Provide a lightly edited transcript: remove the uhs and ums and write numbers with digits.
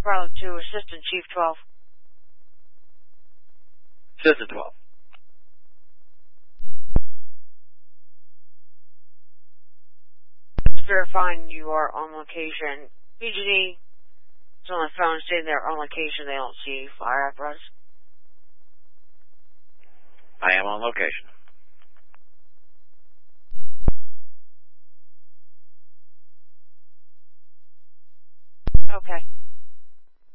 Bravo 2, Assistant Chief 12. Assistant 12. Verifying you are on location. PG&E is on the phone saying they're on location. They don't see fire apparatus. I am on location. Okay.